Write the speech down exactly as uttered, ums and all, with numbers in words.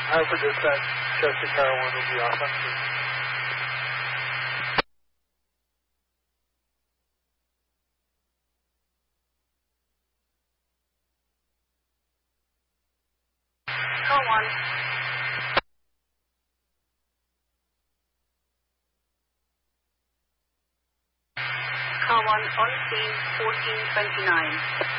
Alpha Dispatch, Chester Tower one will be off on scene. Tower one. Tower one on scene, fourteen twenty-nine.